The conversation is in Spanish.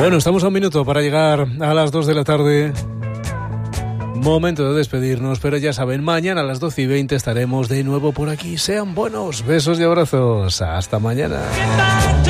Bueno, estamos a un minuto para llegar a las 2 de la tarde. Momento de despedirnos, pero ya saben, mañana a las 12:20 estaremos de nuevo por aquí. Sean buenos, besos y abrazos. Hasta mañana.